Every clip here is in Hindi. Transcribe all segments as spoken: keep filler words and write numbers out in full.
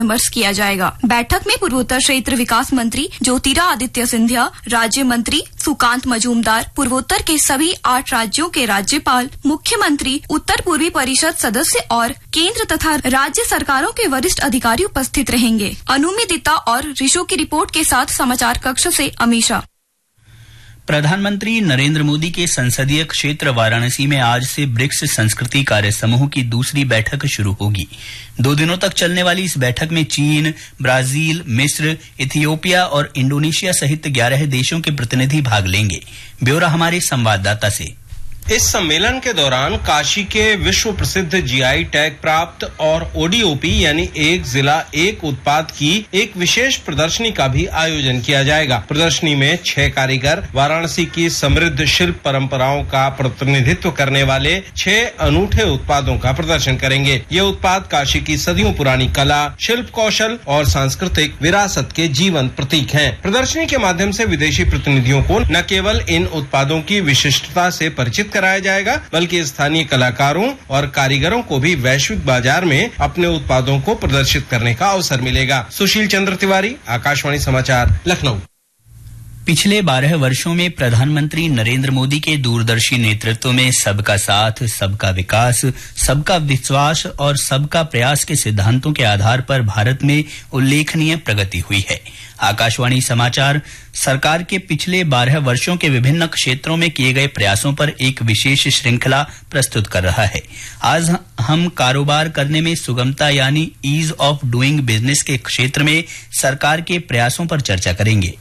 विमर्श किया जाएगा। बैठक में पूर्वोत्तर क्षेत्र विकास मंत्री ज्योतिरादित्य सिंधिया, राज्य मंत्री सुकांत मजूमदार, पूर्वोत्तर के सभी आठ राज्यों के राज्यपाल, मुख्यमंत्री, उत्तर पूर्वी परिषद सदस्य और केंद्र तथा राज्य सरकारों के वरिष्ठ अधिकारी उपस्थित रहेंगे। अनुमिदिता और ऋषु की रिपोर्ट के साथ समाचार कक्ष से अमीषा। प्रधानमंत्री नरेंद्र मोदी के संसदीय क्षेत्र वाराणसी में आज से ब्रिक्स संस्कृति कार्य समूह की दूसरी बैठक शुरू होगी। दो दिनों तक चलने वाली इस बैठक में चीन, ब्राजील, मिस्र, इथियोपिया और इंडोनेशिया सहित ग्यारह देशों के प्रतिनिधि भाग लेंगे। ब्यौरा हमारे संवाददाता से। इस सम्मेलन के दौरान काशी के विश्व प्रसिद्ध जीआई टैग प्राप्त और ओडीओपी यानी एक जिला एक उत्पाद की एक विशेष प्रदर्शनी का भी आयोजन किया जाएगा। प्रदर्शनी में छह कारीगर वाराणसी की समृद्ध शिल्प परंपराओं का प्रतिनिधित्व करने वाले छह अनूठे उत्पादों का प्रदर्शन करेंगे। ये उत्पाद काशी की सदियों पुरानी कला, शिल्प कौशल और सांस्कृतिक विरासत के जीवंत प्रतीक हैं। प्रदर्शनी के माध्यम से विदेशी प्रतिनिधियों को न केवल इन उत्पादों की विशिष्टता से परिचित कराया जाएगा, बल्कि स्थानीय कलाकारों और कारीगरों को भी वैश्विक बाजार में अपने उत्पादों को प्रदर्शित करने का अवसर मिलेगा। सुशील चंद्र तिवारी, आकाशवाणी समाचार, लखनऊ। पिछले बारह वर्षों में प्रधानमंत्री नरेंद्र मोदी के दूरदर्शी नेतृत्व में सबका साथ, सबका विकास, सबका विश्वास और सबका प्रयास के सिद्धांतों के आधार पर भारत में उल्लेखनीय प्रगति हुई है। आकाशवाणी समाचार सरकार के पिछले बारह वर्षों के विभिन्न क्षेत्रों में किए गए प्रयासों पर एक विशेष श्रृंखला प्रस्तुत कर रहा है। आज हम कारोबार करने में सुगमता यानी ईज ऑफ डूइंग बिजनेस के क्षेत्र में सरकार के प्रयासों पर चर्चा करेंगे।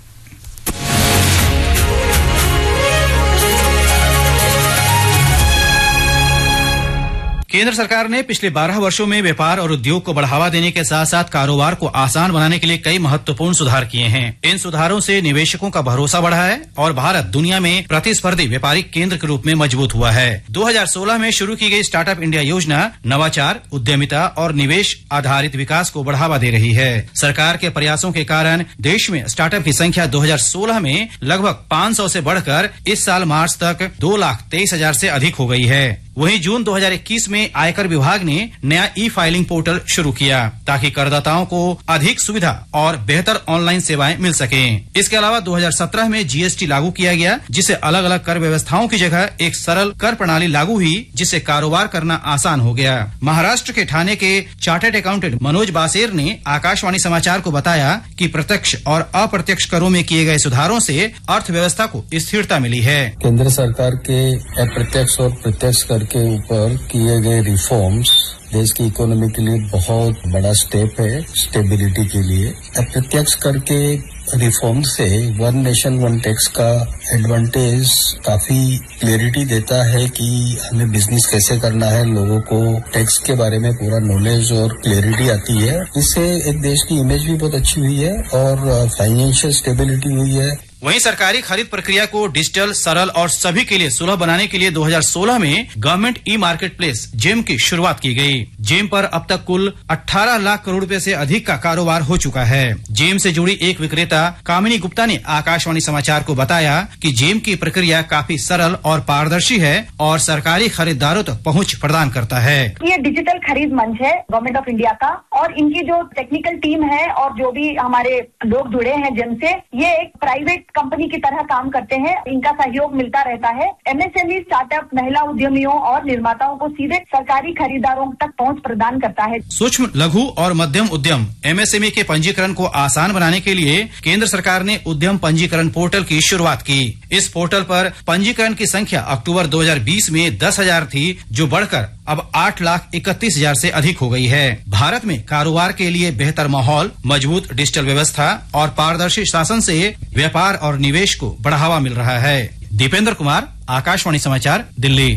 केंद्र सरकार ने पिछले बारह वर्षों में व्यापार और उद्योग को बढ़ावा देने के साथ साथ कारोबार को आसान बनाने के लिए कई महत्वपूर्ण सुधार किए हैं। इन सुधारों से निवेशकों का भरोसा बढ़ा है और भारत दुनिया में प्रतिस्पर्धी व्यापारिक केंद्र के रूप में मजबूत हुआ है। दो हज़ार सोलह में शुरू की गई स्टार्टअप इंडिया योजना नवाचार, उद्यमिता और निवेश आधारित विकास को बढ़ावा दे रही है। सरकार के प्रयासों के कारण देश में स्टार्टअप की संख्या दो हज़ार सोलह में लगभग पाँच सौ से बढ़कर इस साल मार्च तक दो लाख तेईस हजार से अधिक हो गई है। वहीं जून दो हज़ार इक्कीस में आयकर विभाग ने नया ई फाइलिंग पोर्टल शुरू किया ताकि करदाताओं को अधिक सुविधा और बेहतर ऑनलाइन सेवाएं मिल सकें। इसके अलावा दो हज़ार सत्रह में जीएसटी लागू किया गया, जिससे अलग अलग कर व्यवस्थाओं की जगह एक सरल कर प्रणाली लागू हुई, जिससे कारोबार करना आसान हो गया। महाराष्ट्र के ठाणे के चार्टर्ड अकाउंटेंट मनोज बासेर ने आकाशवाणी समाचार को बताया कि प्रत्यक्ष और अप्रत्यक्ष करों में किए गए सुधारों से अर्थव्यवस्था को स्थिरता मिली है। केंद्र सरकार के अप्रत्यक्ष और प्रत्यक्ष कर के ऊपर किए गए रिफॉर्म्स देश की इकोनॉमी के लिए बहुत बड़ा स्टेप है, स्टेबिलिटी के लिए। अप्रत्यक्ष कर के रिफॉर्म से वन नेशन वन टैक्स का एडवांटेज काफी क्लैरिटी देता है कि हमें बिजनेस कैसे करना है, लोगों को टैक्स के बारे में पूरा नॉलेज और क्लैरिटी आती है। इससे एक देश की इमेज भी बहुत अच्छी हुई है और फाइनेंशियल स्टेबिलिटी हुई है। वहीं सरकारी खरीद प्रक्रिया को डिजिटल, सरल और सभी के लिए सुलभ बनाने के लिए दो हज़ार सोलह में government e market place GeM की शुरुआत की गई। जेम पर अब तक कुल अठारह लाख करोड़ रुपए से अधिक का कारोबार हो चुका है। जेम से जुड़ी एक विक्रेता कामिनी गुप्ता ने आकाशवाणी समाचार को बताया कि जेम की प्रक्रिया काफी सरल और पारदर्शी है और सरकारी खरीदारों तक पहुँच प्रदान करता है। ये डिजिटल खरीद मंच है गवर्नमेंट ऑफ इंडिया का और इनकी जो टेक्निकल टीम है और जो भी हमारे लोग जुड़े हैं जेम से, ये एक प्राइवेट कंपनी की तरह काम करते हैं। इनका सहयोग मिलता रहता है। एमएसएमई, स्टार्टअप, महिला उद्यमियों और निर्माताओं को सीधे सरकारी खरीदारों तक पहुंच प्रदान करता है। सूक्ष्म, लघु और मध्यम उद्यम एमएसएमई के पंजीकरण को आसान बनाने के लिए केंद्र सरकार ने उद्यम पंजीकरण पोर्टल की शुरुआत की। इस पोर्टल पर पंजीकरण की संख्या अक्टूबर दो हज़ार बीस में दस हजार थी, जो बढ़कर अब आठ लाख इकतीस हजार से अधिक हो गई है। भारत में कारोबार के लिए बेहतर माहौल, मजबूत डिजिटल व्यवस्था और पारदर्शी शासन से व्यापार और निवेश को बढ़ावा मिल रहा है। दीपेंद्र कुमार, आकाशवाणी समाचार, दिल्ली।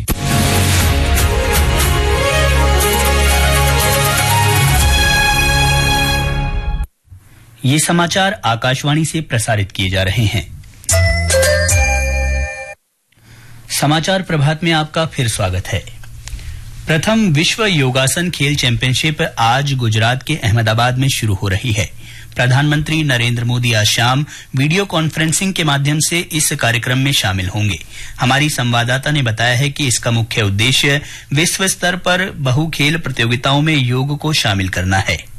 ये समाचार आकाशवाणी से प्रसारित किए जा रहे हैं। समाचार प्रभात में आपका फिर स्वागत है। प्रथम विश्व योगासन खेल चैंपियनशिप आज गुजरात के अहमदाबाद में शुरू हो रही है। प्रधानमंत्री नरेंद्र मोदी आज शाम वीडियो कॉन्फ्रेंसिंग के माध्यम से इस कार्यक्रम में शामिल होंगे। हमारी संवाददाता ने बताया है कि इसका मुख्य उद्देश्य विश्व स्तर पर बहु खेल प्रतियोगिताओं में योग को शामिल करना है।